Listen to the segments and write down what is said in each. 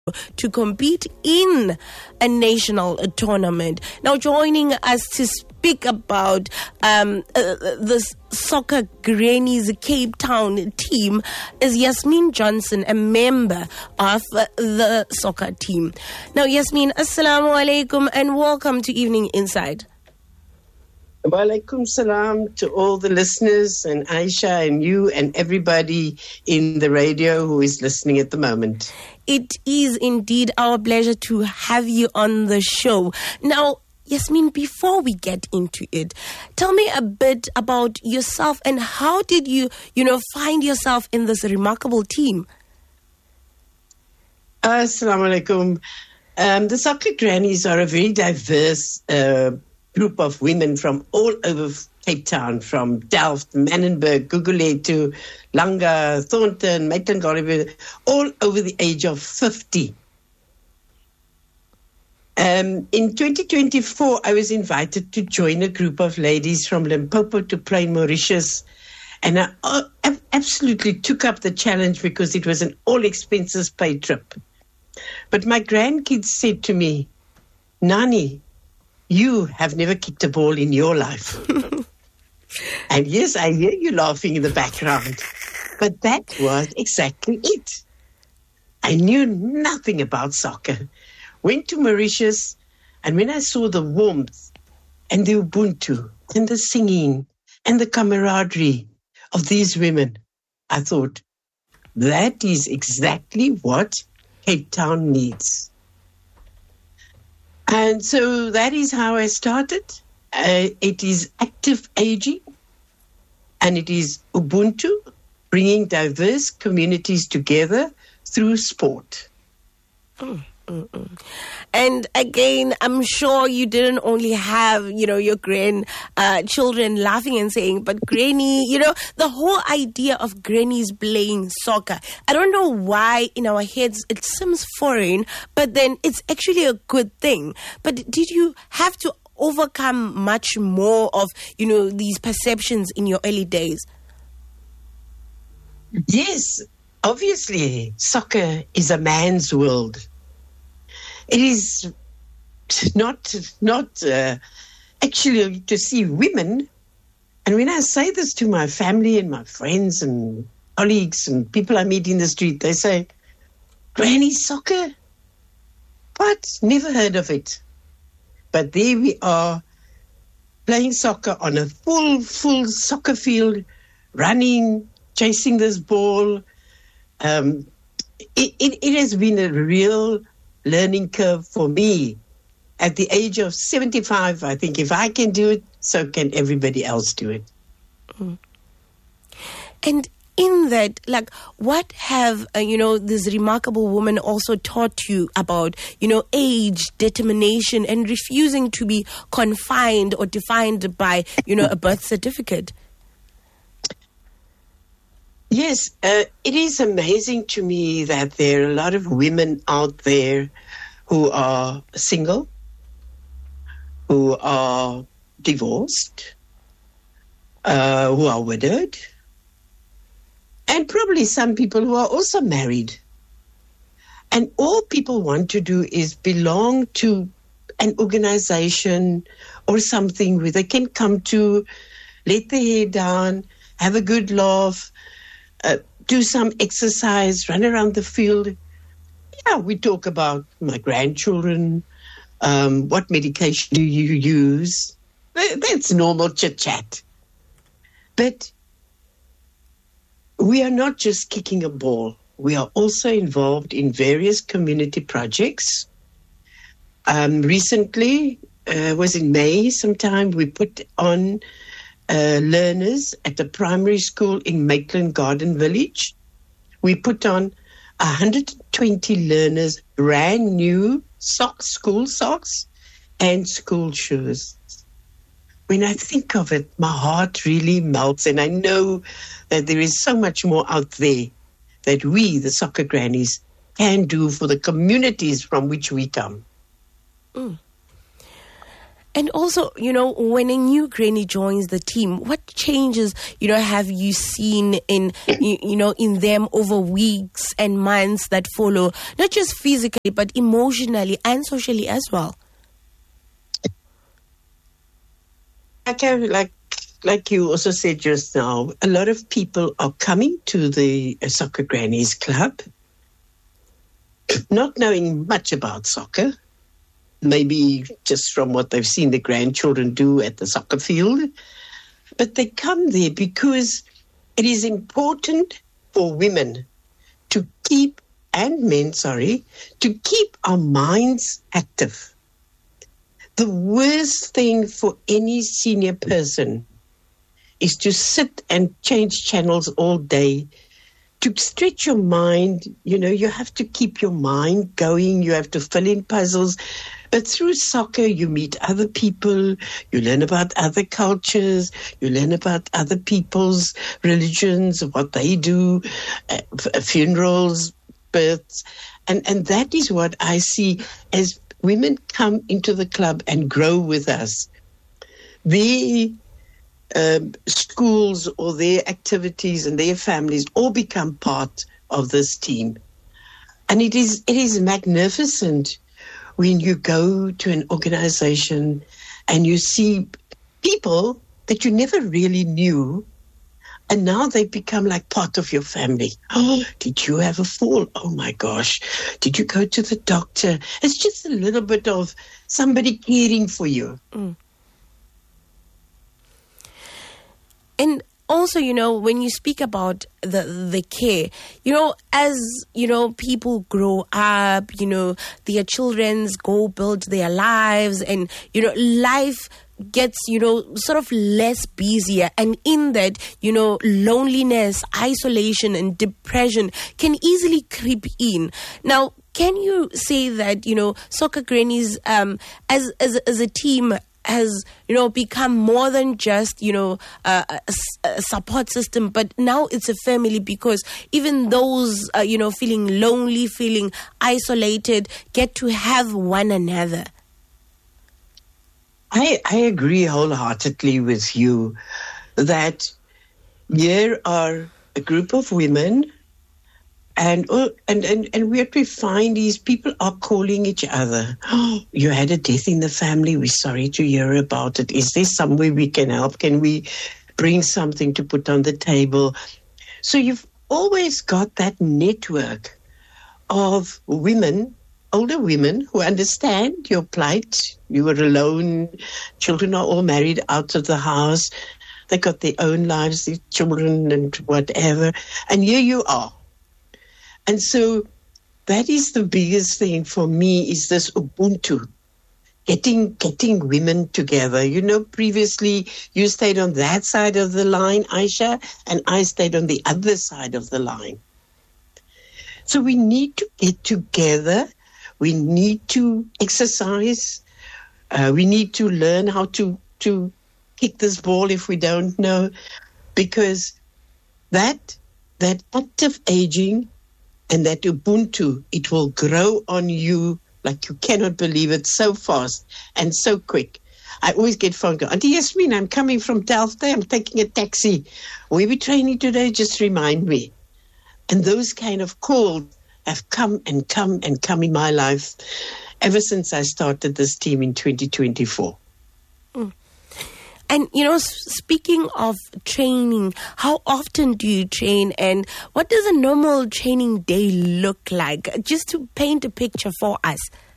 to compete in a national tournament. Now, joining us to speak about this Soccer Grannies Cape Town team is Yasmin Johnson, a member of the soccer team. Now, Yasmin, assalamu alaikum and welcome to Evening Inside. Wa alaikum salam to all the listeners and Aisha and you and everybody in the radio who is listening at the moment. It is indeed our pleasure to have you on the show. Now, Yasmin, before we get into it, tell me a bit about yourself and how did you find yourself in this remarkable team? Assalamu alaikum. The Soccer Grannies are a very diverse group of women from all over Cape Town, from Delft, Manenberg, Gugulet to Langa, Thornton, Maitland-Goliver, all over the age of 50. In 2024, I was invited to join a group of ladies from Limpopo to play in Mauritius, and I absolutely took up the challenge because it was an all-expenses-paid trip. But my grandkids said to me, "Nani, you have never kicked a ball in your life." And yes, I hear you laughing in the background. But that was exactly it. I knew nothing about soccer. Went to Mauritius, and when I saw the warmth and the Ubuntu and the singing and the camaraderie of these women, I thought, that is exactly what Cape Town needs. And so that is how I started. It is active aging, and it is Ubuntu, bringing diverse communities together through sport. And again, I'm sure you didn't only have, your children laughing and saying, but Granny, the whole idea of grannies playing soccer. I don't know why in our heads it seems foreign, but then it's actually a good thing. But did you have to overcome much more of, these perceptions in your early days? Yes, obviously, soccer is a man's world. It is not actually to see women. And when I say this to my family and my friends and colleagues and people I meet in the street, they say, "Granny soccer? What? Never heard of it." But there we are, playing soccer on a full soccer field, running, chasing this ball. It has been a real learning curve for me. At the age of 75, I think if I can do it, so can everybody else do it. And in that, what have, this remarkable woman also taught you about, age, determination, and refusing to be confined or defined by, a birth certificate? Yes, it is amazing to me that there are a lot of women out there who are single, who are divorced, who are widowed, and probably some people who are also married. And all people want to do is belong to an organization or something where they can come to, let their hair down, have a good laugh, do some exercise, run around the field. Yeah, we talk about my grandchildren, what medication do you use? That's normal chit-chat. But we are not just kicking a ball. We are also involved in various community projects. Recently, was in May sometime, we put on learners at a primary school in Maitland Garden Village. We put on 120 learners brand new socks, school socks, and school shoes. When I think of it, my heart really melts, and I know that there is so much more out there that we, the Soccer Grannies, can do for the communities from which we come. And also, when a new granny joins the team, what changes, have you seen in them over weeks and months that follow, not just physically, but emotionally and socially as well? Like you also said just now, a lot of people are coming to the Soccer Grannies Club, not knowing much about soccer. Maybe just from what they've seen the grandchildren do at the soccer field. But they come there because it is important for women to keep, and men, to keep our minds active. The worst thing for any senior person is to sit and change channels all day. To stretch your mind, you have to keep your mind going. You have to fill in puzzles. But through soccer, you meet other people, you learn about other cultures, you learn about other people's religions, what they do, funerals, births. And that is what I see as women come into the club and grow with us. Their schools or their activities and their families all become part of this team. And it is magnificent when you go to an organization and you see people that you never really knew, and now they become like part of your family. Oh, did you have a fall? Oh my gosh. Did you go to the doctor? It's just a little bit of somebody caring for you. Mm. And also, when you speak about the care, as, people grow up, their children's go build their lives and, life gets, sort of less busier. And in that, loneliness, isolation and depression can easily creep in. Now, can you say that, Soccer Grannies as a team has, become more than just, a support system, but now it's a family, because even those, feeling lonely, feeling isolated, get to have one another? I agree wholeheartedly with you that here are a group of women, and what we find is people are calling each other. Oh, you had a death in the family. We're sorry to hear about it. Is there some way we can help? Can we bring something to put on the table? So you've always got that network of women, older women, who understand your plight. You were alone. Children are all married out of the house. They got their own lives, their children and whatever. And here you are. And so that is the biggest thing for me, is this Ubuntu, getting women together. Previously you stayed on that side of the line, Aisha, and I stayed on the other side of the line. So we need to get together. We need to exercise. We need to learn how to kick this ball if we don't know, because that active aging and that Ubuntu, it will grow on you like you cannot believe it, so fast and so quick. I always get phone calls. Auntie Yasmin, I'm coming from Delft. I'm taking a taxi. Will you be training today? Just remind me. And those kind of calls have come and come and come in my life ever since I started this team in 2024. Mm. And, speaking of training, how often do you train, and what does a normal training day look like? Just to paint a picture for us.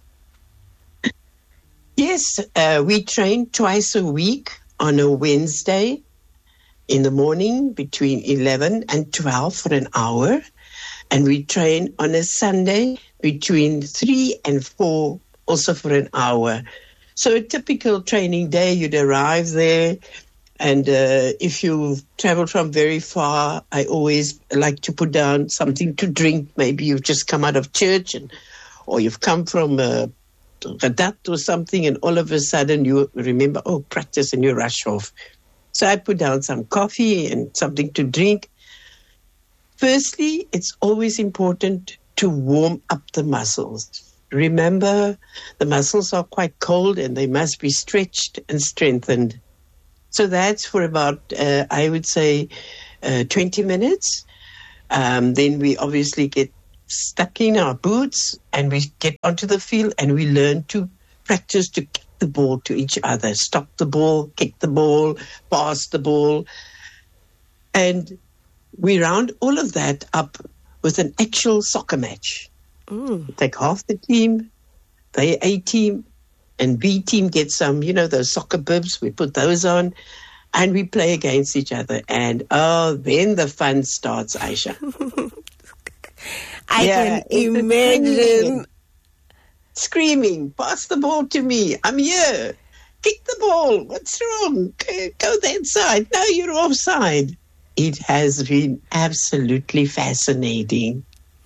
Yes, we train twice a week on a Wednesday in the morning between 11 and 12 for an hour. And we train on a Sunday between 3 and 4 also for an hour. So a typical training day, you'd arrive there, and if you travel from very far, I always like to put down something to drink. Maybe you've just come out of church, or you've come from Gadat or something, and all of a sudden you remember, practice, and you rush off. So I put down some coffee and something to drink. Firstly, it's always important to warm up the muscles. remember, the muscles are quite cold and they must be stretched and strengthened. So that's for about, I would say, 20 minutes. Then we obviously get stuck in our boots and we get onto the field and we learn to practice to kick the ball to each other. Stop the ball, kick the ball, pass the ball. And we round all of that up with an actual soccer match. Take half the team, the A team, and B team get some, those soccer bibs. We put those on, and we play against each other. And, then the fun starts, Aisha. I can imagine. Screaming, pass the ball to me. I'm here. Kick the ball. What's wrong? Go that side. No, you're offside. It has been absolutely fascinating.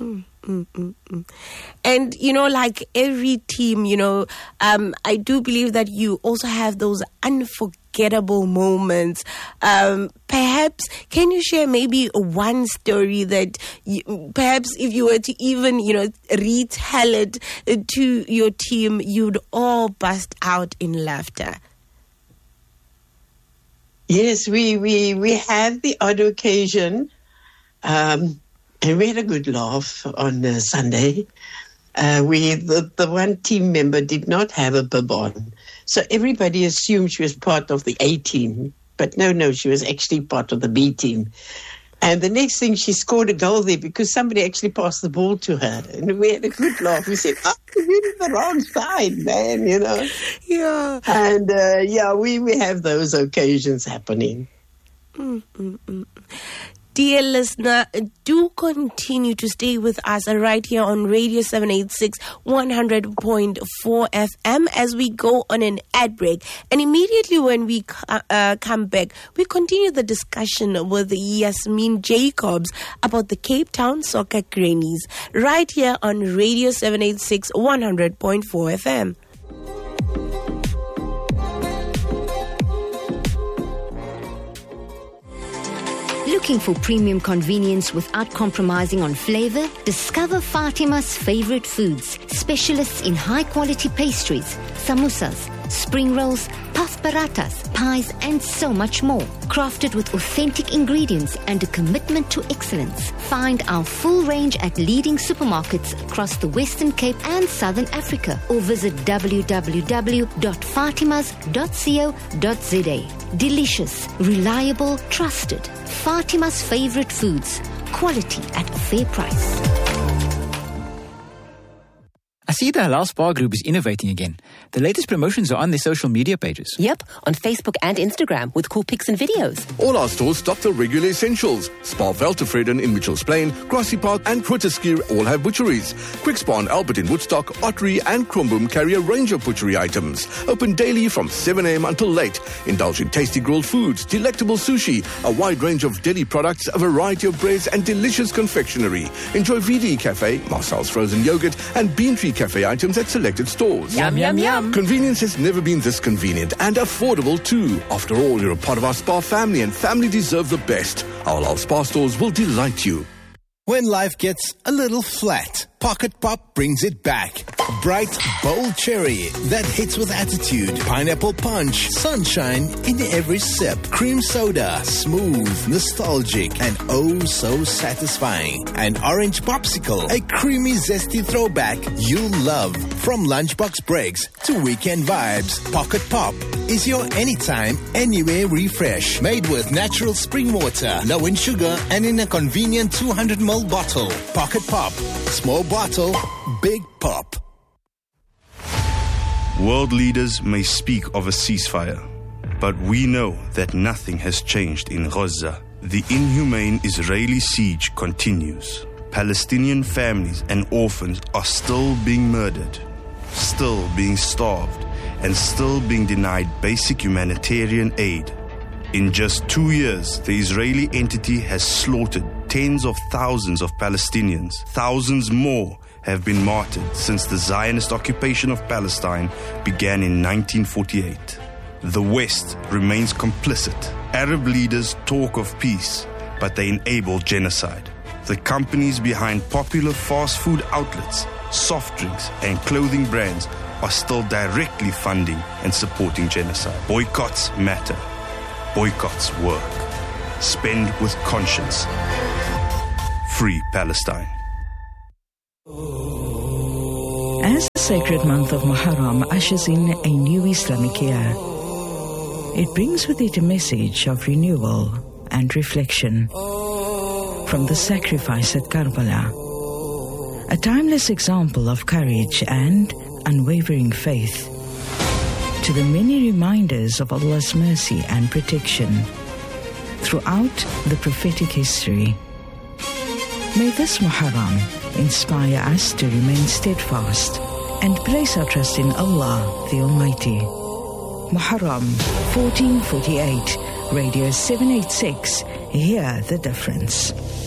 And, like every team, I do believe that you also have those unforgettable moments. Perhaps, can you share maybe one story that perhaps if you were to even, retell it to your team, you'd all bust out in laughter? Yes, we had the odd occasion, and we had a good laugh on Sunday. The one team member did not have a bib on, so everybody assumed she was part of the A team, but no, she was actually part of the B team. And the next thing, she scored a goal there because somebody actually passed the ball to her. And we had a good laugh. We said, you're in the wrong side, man, Yeah. And, we have those occasions happening. Dear listener, do continue to stay with us right here on Radio 786 100.4 FM as we go on an ad break. And immediately when we come back, we continue the discussion with Yasmin Jacobs about the Cape Town Soccer Grannies right here on Radio 786 100.4 FM. Looking for premium convenience without compromising on flavor? Discover Fatima's favorite foods, specialists in high-quality pastries, samosas, spring rolls, puff parathas, pies, and so much more. Crafted with authentic ingredients and a commitment to excellence. Find our full range at leading supermarkets across the Western Cape and Southern Africa, or visit www.fatimas.co.za. Delicious, reliable, trusted. Fatima's favorite foods. Quality at a fair price. I see the Halal Spa Group is innovating again. The latest promotions are on their social media pages. Yep, on Facebook and Instagram with cool pics and videos. All our stores stock the regular essentials. Spa Veltevreden in Mitchells Plain, Grassy Park and Grooteskier all have butcheries. Quick Spa and Albert in Woodstock, Ottery and Kromboom carry a range of butchery items. Open daily from 7 a.m. until late. Indulge in tasty grilled foods, delectable sushi, a wide range of deli products, a variety of breads and delicious confectionery. Enjoy VD Cafe, Marcel's frozen yogurt and Bean Tree Cafe items at selected stores. Yum, yum, yum. Convenience has never been this convenient and affordable too. After all, you're a part of our Spa family and family deserve the best. Our Spa stores will delight you. When life gets a little flat, Pocket Pop brings it back. Bright, bold cherry that hits with attitude. Pineapple punch, sunshine in every sip. Cream soda, smooth, nostalgic, and oh so satisfying. An orange popsicle, a creamy, zesty throwback you'll love. From lunchbox breaks to weekend vibes, Pocket Pop is your anytime, anywhere refresh. Made with natural spring water, low in sugar, and in a convenient 200ml bottle. Pocket Pop. Small bottle, big pop. World leaders may speak of a ceasefire, but we know that nothing has changed in Gaza. The inhumane Israeli siege continues. Palestinian families and orphans are still being murdered, still being starved, and still being denied basic humanitarian aid. In just 2 years, the Israeli entity has slaughtered tens of thousands of Palestinians. Thousands more have been martyred since the Zionist occupation of Palestine began in 1948. The West remains complicit. Arab leaders talk of peace, but they enable genocide. The companies behind popular fast food outlets soft drinks, and clothing brands are still directly funding and supporting genocide. Boycotts matter. Boycotts work. Spend with conscience. Free Palestine. As the sacred month of Muharram ushers in a new Islamic year, it brings with it a message of renewal and reflection. From the sacrifice at Karbala, a timeless example of courage and unwavering faith, to the many reminders of Allah's mercy and protection throughout the prophetic history. May this Muharram inspire us to remain steadfast and place our trust in Allah the Almighty. Muharram 1448, Radio 786, hear the difference.